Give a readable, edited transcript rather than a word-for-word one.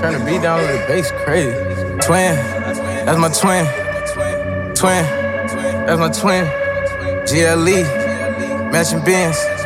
Turn the beat down with the bass, crazy. Twin, that's my twin. Twin, that's my twin. GLE, matching Benz.